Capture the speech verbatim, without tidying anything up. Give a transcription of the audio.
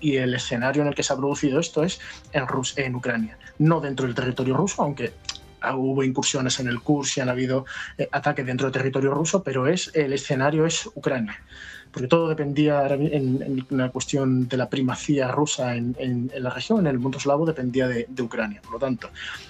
y el escenario en el que se ha producido esto es en, Rus en Ucrania, no dentro del territorio ruso, aunque hubo incursiones en el Kursk y han habido eh, ataques dentro del territorio ruso, pero es el escenario es Ucrania. Porque todo dependía, en, en la cuestión de la primacía rusa en, en, en la región, en el mundo eslavo, dependía de, de Ucrania. Por lo tanto,